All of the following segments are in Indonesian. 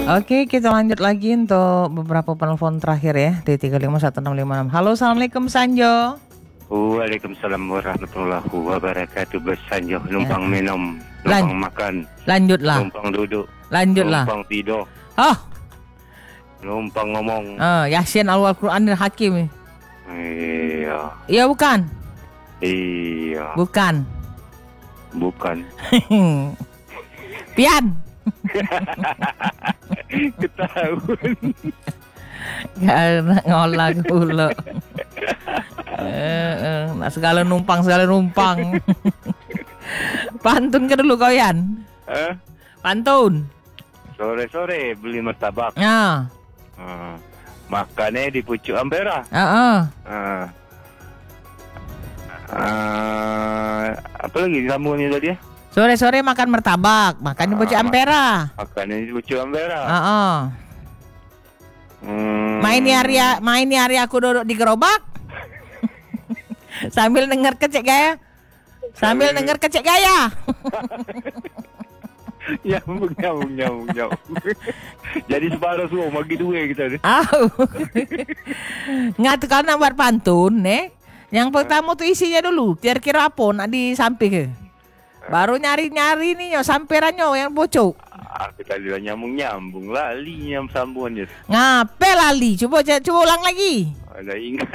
Oke, kita lanjut lagi untuk beberapa penelpon terakhir ya di 351656. Halo, assalamualaikum Sanjo. Waalaikumsalam warahmatullahi wabarakatuh. Bersanjo, numpang minum, numpang makan, lanjutlah, numpang duduk, lanjutlah, numpang tidur, numpang ngomong. Yasin Al-Quranil Hakim. Iya. Iya bukan? Iya. Bukan. Bukan. Pian. Ketahuan. Karena ngolah gula. Nak segala numpang. Pantun ke dulu kau Yan. Pantun. Sore-sore beli martabak. Makannya di pucuk Ampera. Apa lagi sambungannya tadi ya? Sore-sore makan martabak, makan di pucuk Ampera. Makannya di pucuk Ampera. Main hari aku duduk di gerobak. Sambil denger kecek gaya. Nyambung. Jadi separuh semua bagi dua kita ni. Nggak tuh karena buat pantun Yang pertama tuh isinya dulu. Kira-kira apa nak disamping ke? Baru nyari-nyari nih samperannya yang bocok. Aku tadi nyambung lali sambungannya. Ngape lali? Coba ulang lagi. Ada ingat.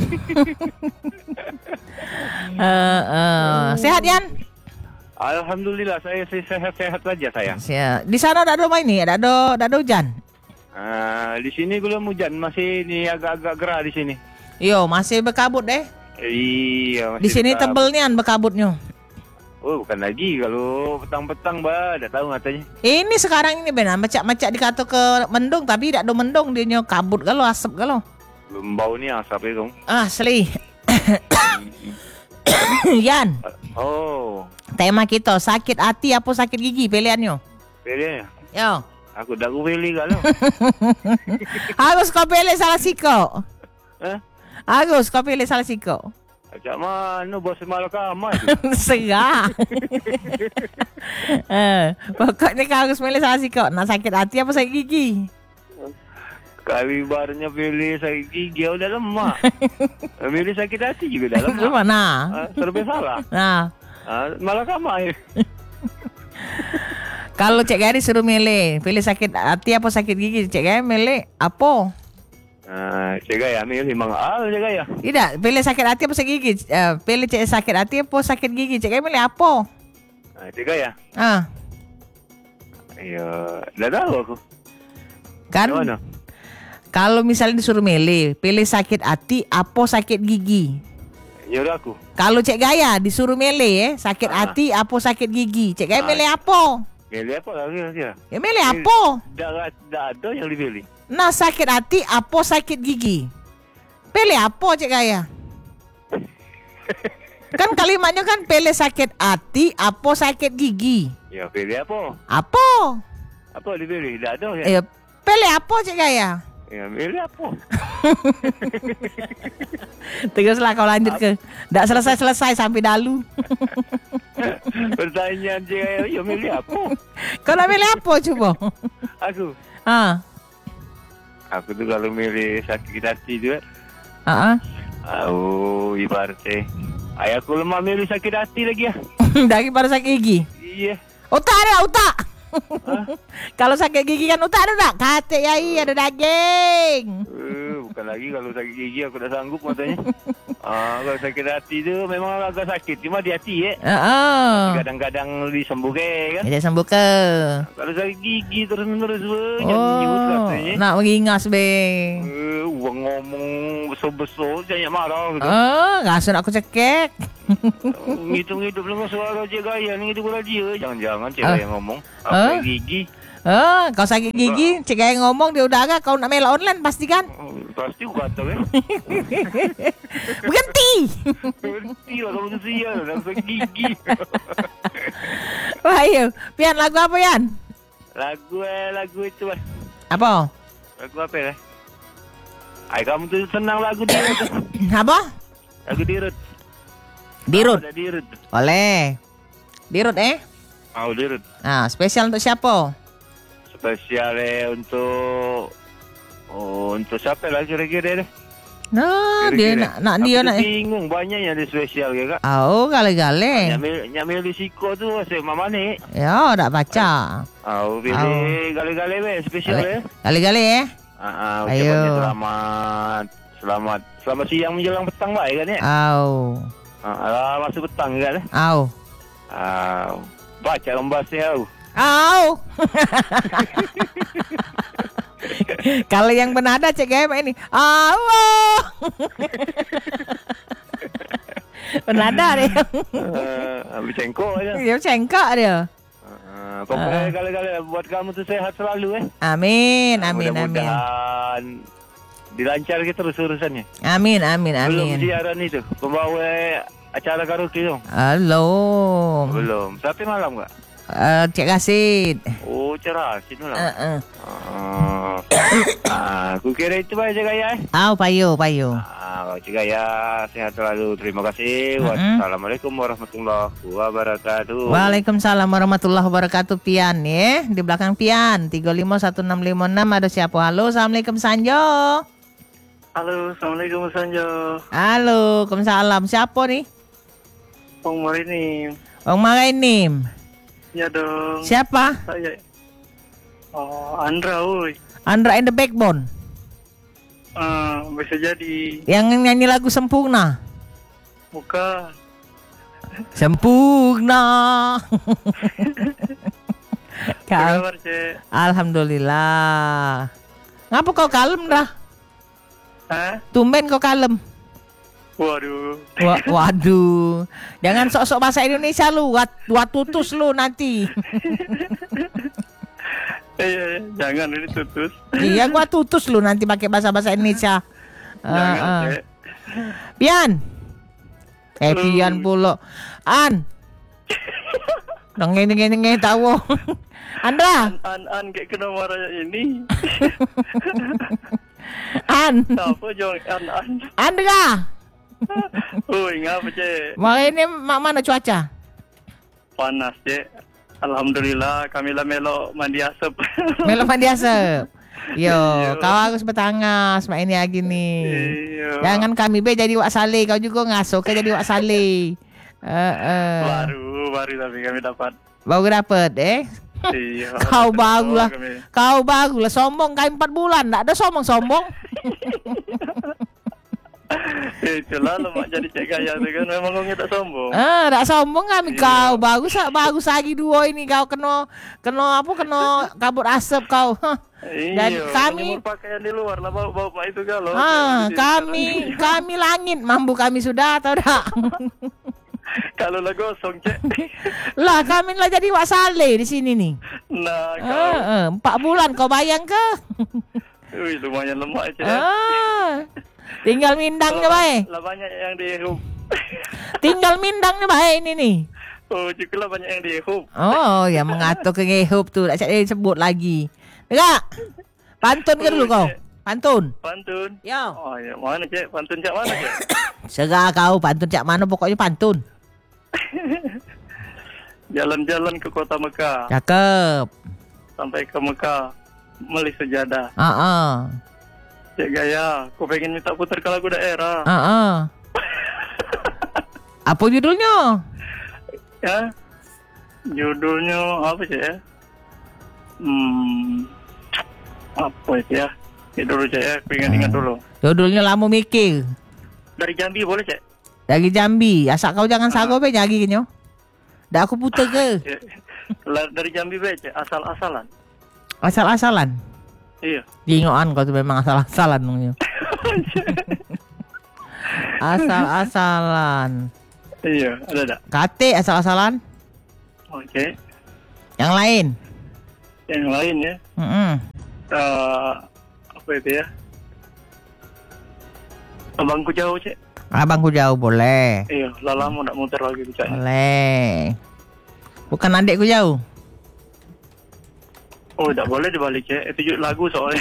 Sehat Yan? Alhamdulillah saya sehat-sehat saja saya. Di sana ada ini, ada hujan. Di sini belum hujan, masih ini agak-agak gerah di sini. Yo, masih berkabut deh. Iya, masih di sini tebel nian berkabutnya. Oh, bukan lagi kalau petang-petang dah tahu katanya. Ini sekarang ini benar macak-macak dikata ke mendung tapi tidak ada mendung dia nyo kabut kalau asap kalau. Belum bau ni asap ya kamu. Asli. Yan. Oh. Tema kita sakit hati apa sakit gigi pilihannya? Pilihannya? Yo. Aku dah pilih kalau. Agus kau pilih salah siko. Agus kau pilih salah siko. Macam mana bos Malakama tu? Serah. Pokoknya kau harus pilih salah siko. Nak sakit hati apa sakit gigi? Kali barunya pilih sakit gigi udah lemah. Pilih sakit hati juga dah lemah. Mana? Serba salah. Malakama ya. Kalau Cik Gari suruh milih sakit hati apa sakit gigi, Cik Gari milih apa? Cik Gari milih mangal Cik Gari. Tidak, pilih sakit hati apa sakit gigi? Pilih sakit hati apa sakit gigi? Cik Gari milih apa? Cik Gari. Ya, dah tahu aku. Kan? Mana? Kalau misalnya disuruh pilih sakit hati apa sakit gigi? Ya udah aku. Kalau Cik Gaya disuruh milih sakit hati apa sakit gigi, Cik Gaya milih apa? Milih apa lagi ya? Ya milih apa? Dah ada yang dipilih. Nah, sakit hati apa sakit gigi? Pilih apa Cik Gaya? Kan kalimatnya kan pilih sakit hati apa sakit gigi. Ya pilih apa? Apa? Apa dipilih? Dah ada ya? Pilih apa Cik Gaya? Ya pilih apa? Teruslah kau lanjut ke. Tak selesai sampai dalu. Pertanyaan Cik, ya milih apa? Kau nak milih apa coba? Aku. Aku tu kalau milih sakit hati tu. Ibaratnya ayahku lemah milih sakit hati lagi ya. Daripada sakit gigi. Iya. Otak ada otak. Kalau sakit gigi kan otak ada tak? Kata yai ada daging. Bukan lagi kalau sakit gigi aku dah sanggup matanya. Kalau sakit hati tu memang agak sakit cuma di hati kadang-kadang disembuh ke kan? Dia sembuh ke. Kalau sakit gigi terus-menerus nyut katanya. Nak mengingas be. Ngomong besar-besar jangan marah gitu. Rasun aku cekek. Ngitung-ngitung dengan suara Cik Gaya ni itu radio. Jangan-jangan Cik Gaya ngomong apa gigi. Kau sakit gigi, Cik Gaya ngomong di udara kau nak melak online pasti kan? Pasti aku kata Berhenti. Berhenti lah kalau tu sial nak sakit gigi. Wah iya, Pian lagu apa Pian? Lagu itu lah. Apa? Lagu apa lah? Kamu tu senang lagu Dirut tu. Apa? Lagu Dirut. Dirut. Dirut. Oleh. Dirut Dirut. Spesial untuk siapa? spesial untuk siapa lah kira-kira deh? Nah, Kira-kira. dia nak dia nak. Bingung banyaknya di spesial ya kak. Oh, gale-gale. Nyamil di siko tu asyik mama ni. Ya, tak baca. Pilih gale-gale spesial ya. Gale-gale ya. Ucapannya selamat siang menjelang petang baik kan ya. Masuk petang kan. Baca lembasnya. Kalau yang benada cek game ini. Benada dia. Habis cengkok aja. Dia cengkok dia. Pokoknya kali-kali buat kamu tuh sehat selalu Amin. Mudah-mudahan dilancar gitu terus urusannya. Amin. Belum siaran itu pembawa acara karaoke dong. Halo. Belum. Tapi malam nggak? Cek Kasid. Oh, cerah sini lah. Aku kira itu aja gaya. Payo. Cik Gaya sehat selalu. Terima kasih. Wassalamualaikum warahmatullahi wabarakatuh. Waalaikumsalam warahmatullahi wabarakatuh. Pian ya, di belakang Pian 351656 ada siapa? Halo, assalamualaikum Sanjo. Halo, assalamualaikum Sanjo. Halo, waalaikumsalam. Siapa nih? Bang Marinim. Bang Marinim. Ya dong. Siapa? Saya. Andra, woi. Andra and the Backbone. Bisa jadi. Yang nyanyi lagu Sempurna. Bukan. Sempurna. Kabar, Cek? Alhamdulillah. Ngapa kau kalem dah? Tumben kau kalem. Waduh. Waduh. Jangan sok-sok bahasa Indonesia lu. Buat tutus lu nanti. Jangan ini tutus. Iya, gua tutus lu nanti pakai bahasa Indonesia. Jangan, Cek. Pian. Pian pula. Dong ngene tahu. Andra. An kayak kena marah ini. Apa jong an. Andra. Ngapa, Cek? Ini mana cuaca? Panas, Cek. Alhamdulillah kami lah melo mandi asap. Yo, kau harus bertangas mak ini lagi nih. Jangan kami jadi wak sale, kau juga ngasuh ke jadi wak sale. Baru tapi kami dapat. Baru dapat Iya. Kau baru lah sombong kau 4 bulan, tak ada sombong. Itulah lemak jadi Cek Gaya tu kan, memang kau tak sombong. Tak sombong kami. Kau bagus lagi dua ini kau kena kabut asap kau. Jadi kami pakaian di luar lah bau itu galau. Kami langit mampu kami sudah atau tak? Kalau lah gosong, Cek. Lah kami lah jadi wak sale di sini nih. Nah, 4 bulan kau bayang ke? Lumayan lemak, Cek. Tinggal mindangnya baik. Lah banyak yang dihub. Tinggal mindangnya baik ini nih. Juga lah banyak yang dihub. Yang mengatur ke ngehub tu tak saya sebut lagi. Dengar. Pantun ke dulu kau? Pantun. Ya. Ya mana, Cek? Pantun cak mana, Cek? Serah kau pantun cak mana, pokoknya pantun. Jalan-jalan ke kota Mekah. Cakep. Sampai ke Mekah beli sejadah. Cek Gaya, aku pengen minta putar ke lagu daerah. Apa judulnya? Ya, judulnya apa, Cek ya? Apa itu ya? Dulu, Cek ya, aku ingat dulu. Judulnya lama mikir. Dari Jambi boleh, Cek? Dari Jambi, asal kau jangan sago be nyagi kenyo. Dah aku putar ke? Dari Jambi be, Cek, asal-asalan. Asal-asalan? Iya. Jingoan kau tu memang asal-asalan nungnya. Asal-asalan. Iya, ada tak? Kate asal-asalan. Oke. Yang lain? Yang lain ya. Apa itu ya? Abangku jauh, Cek. Abangku jauh boleh. Iya, lama nak muter lagi bicanya. Boleh. Bukan adikku jauh. Tak boleh dibalik, Cek. Itu lagu soalnya.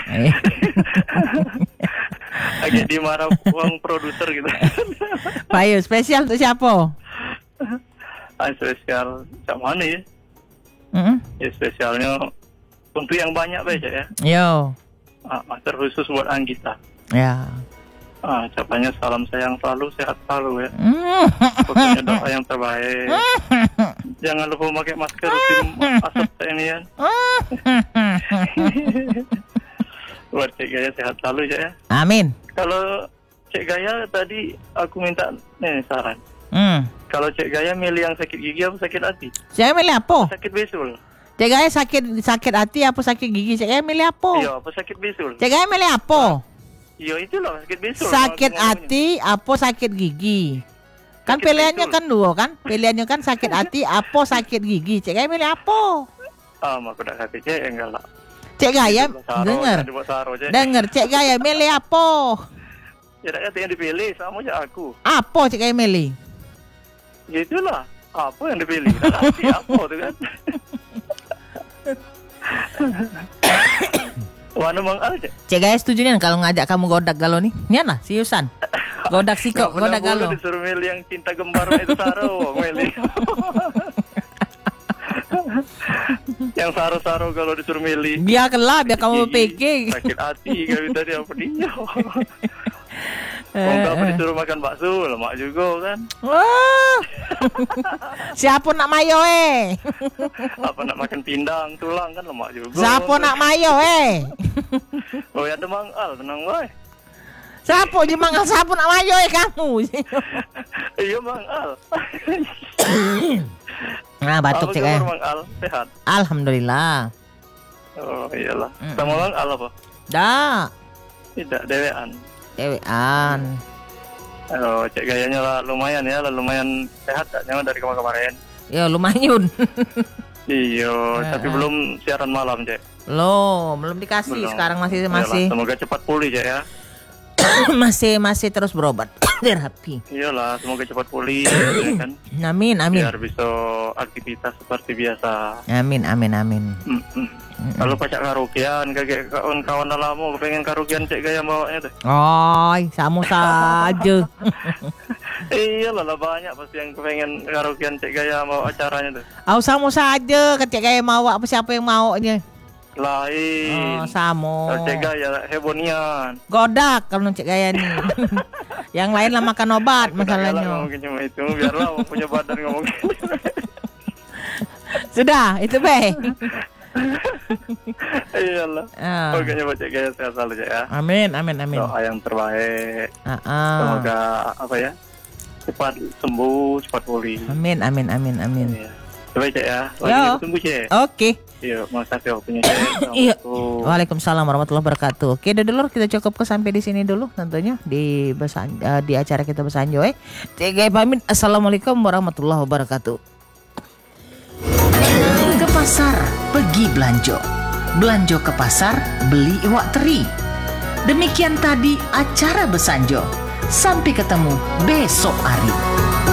Agak dimarah uang produser gitu. Payo, spesial untuk siapa? Spesial cak mana ya? Ya spesialnya Untuk yang banyak baca ya. Yo. Terkhusus buat Anggita. Ya. Ucapannya salam sayang selalu, sehat selalu ya. Pokoknya doa yang terbaik. Jangan lupa pakai masker tim asap ini ya. Buat Cik Gaya sehat selalu ya. Amin. Kalau Cik Gaya tadi aku minta saran. Kalau Cik Gaya milih yang sakit gigi apa sakit hati? Saya milih apa? Sakit bisul. Cik Gaya sakit hati apa sakit gigi? Cik Gaya milih apa? Iya, apa sakit bisul? Cik Gaya milih apa? Iya itulah sakit bisul. Sakit hati apa sakit gigi? Kan Sakit pilihannya bisul. kan dua kan? Pilihannya kan sakit hati apa sakit gigi? Cik Gaya milih apa? Aku dah kata Cik enggak lah. Cik Gaya dengar. Dengar Cik Gaya milih apa? Ya tak kata yang dipilih sama aja aku. Apa Cik Gaya milih? Ya itulah. Apa yang dipilih? Tak hati apa tu kan? Mana Mang Al je? Cik Gaya setuju nih kalau ngajak kamu godak galau nih. Nian lah, seriusan. Godak siko, godak galau. Disuruh milih yang cinta gembar itu Saro, milih. Yang Saro kalau disuruh milih. Biarlah, biar kamu pikir. Sakit hati kami tadi apa dia. Kalau disuruh makan bakso, lemak juga kan. Wah. Siapa nak mayo Apa nak makan pindang, tulang kan lemak juga. Siapa nak mayo Oh ya ada Mang Al, tenang boy. Siapa je mangal siapa nak mayo kamu? Iya Mang Al. Nah, batuk Cik Gaya. Apa kabar Mang Al? Sehat? Alhamdulillah. Oh iyalah. Sama Mang Al apa? Dah. Tidak, dewean. Dewean. Oh, Cik Gayanya lah lumayan ya, lumayan sehat kayaknya dari kemarin. Ya lumayan. Iya, tapi belum siaran malam, Cik. Belum dikasih. Belum. Sekarang masih Iyalah, semoga cepat pulih, Cik ya. masih terus berobat terapi. Iyalah, semoga cepat pulih ya kan. Amin. Biar bisa aktivitas seperti biasa. Amin. Kalau pacak karaokean, kayak kawan-kawan lama pengen karaokean Cik Gaya bawanya tuh. Oi, sama saja. Iyalah banyak pasti yang pengen karaokean Cik Gaya bawa acaranya tuh. Sama saja, Cik Gaya mau apa siapa yang mau aja. Lain. Sama. Kalau Cik Gaya hebonian. Godak kalau Cik Gaya nih. Yang lain lah makan obat masalahnya. Ngomongin cuma itu, biarlah punya badan ngomongin. Sudah, itu be. Iyalah. Pokoknya buat Cik Gaya sehat selalu Cik ya. Amin. Doa yang terbaik. Semoga apa ya? Cepat sembuh, cepat pulih. Amin. Iya. Coba Cik ya. Yo. Tunggu Cik. Oke. Iya, makasih waktunya Cik. Iya. Waalaikumsalam warahmatullahi wabarakatuh. Oke, dulur kita cukup sampai di sini dulu tentunya di acara kita Besanjo. Cik Gaya pamit. Assalamualaikum warahmatullahi wabarakatuh. Ke pasar, pergi belanja. Belanja ke pasar, beli iwak teri. Demikian tadi acara Besanjo. Sampai ketemu besok hari.